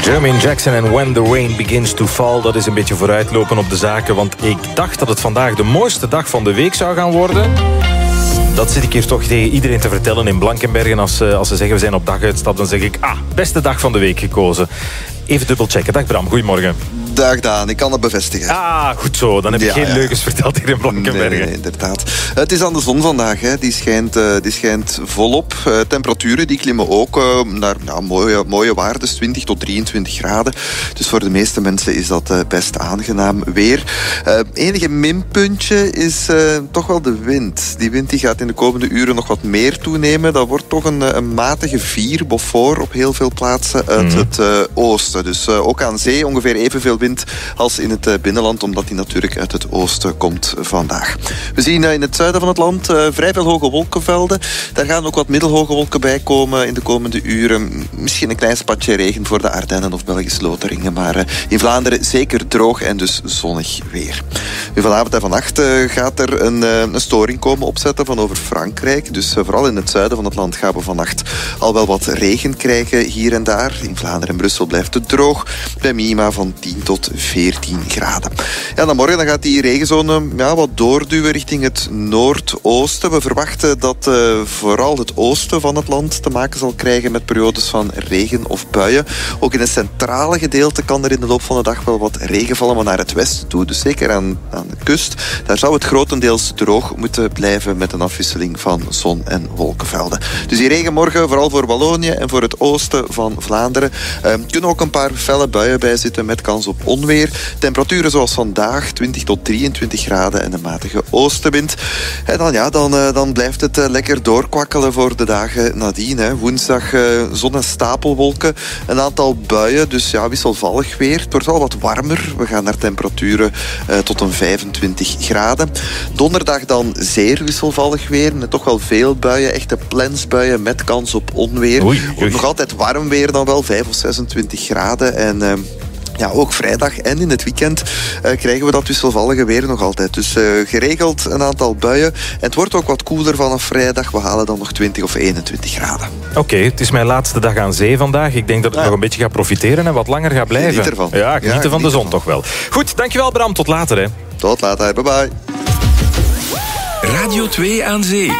Jermaine Jackson en When the Rain Begins to Fall. Dat is een beetje vooruitlopen op de zaken. Want ik dacht dat het vandaag de mooiste dag van de week zou gaan worden. Dat zit ik hier toch tegen iedereen te vertellen in Blankenbergen. Als ze zeggen we zijn op daguitstap, dan zeg ik... beste dag van de week gekozen. Even dubbelchecken. Dag Bram, goedemorgen. Dag Daan, ik kan het bevestigen. Goed zo. Dan heb ik geen leugens verteld hier in Blankenbergen. Nee, inderdaad. Het is aan de zon vandaag. Hè. Die schijnt volop. Temperaturen die klimmen ook naar mooie waardes, 20 tot 23 graden. Dus voor de meeste mensen is dat best aangenaam weer. Enige minpuntje is toch wel de wind. Die wind die gaat in de komende uren nog wat meer toenemen. Dat wordt toch een matige 4 Beaufort op heel veel plaatsen uit het oosten. Dus ook aan zee ongeveer evenveel wind als in het binnenland, omdat die natuurlijk uit het oosten komt vandaag. We zien in het zuiden van het land vrij veel hoge wolkenvelden. Daar gaan ook wat middelhoge wolken bij komen in de komende uren. Misschien een klein spatje regen voor de Ardennen of Belgische Lotharingen, maar in Vlaanderen zeker droog en dus zonnig weer. Nu, vanavond en vannacht gaat er een storing komen opzetten van over Frankrijk. Dus vooral in het zuiden van het land gaan we vannacht al wel wat regen krijgen hier en daar. In Vlaanderen en Brussel blijft het droog, bij minima van 10 tot 14 graden. Ja, dan morgen gaat die regenzone wat doorduwen richting het noordoosten. We verwachten dat vooral het oosten van het land te maken zal krijgen met periodes van regen of buien. Ook in het centrale gedeelte kan er in de loop van de dag wel wat regen vallen, maar naar het westen toe. Dus zeker aan de kust, daar zou het grotendeels droog moeten blijven met een afwisseling van zon- en wolkenvelden. Dus die regen morgen, vooral voor Wallonië en voor het oosten van Vlaanderen, kunnen ook een paar felle buien bij zitten met kans op onweer. Temperaturen zoals vandaag, 20 tot 23 graden en een matige oostenwind. En dan blijft het lekker doorkwakkelen voor de dagen nadien. Hè. Woensdag zon- en stapelwolken, een aantal buien, dus wisselvallig weer. Het wordt wel wat warmer. We gaan naar temperaturen tot een 25 graden. Donderdag dan zeer wisselvallig weer, met toch wel veel buien, echte plensbuien met kans op onweer. Oei. Nog altijd warm weer dan wel, 5 of 26 graden en... ook vrijdag en in het weekend krijgen we dat wisselvallige weer nog altijd. Dus geregeld een aantal buien. En het wordt ook wat koeler vanaf vrijdag. We halen dan nog 20 of 21 graden. Oké, het is mijn laatste dag aan zee vandaag. Ik denk dat ik nog een beetje ga profiteren en wat langer ga blijven. Geniet ervan. Ja, genieten van de zon toch wel. Goed, dankjewel Bram. Tot later. Hè. Tot later. Bye bye. Radio 2 aan zee.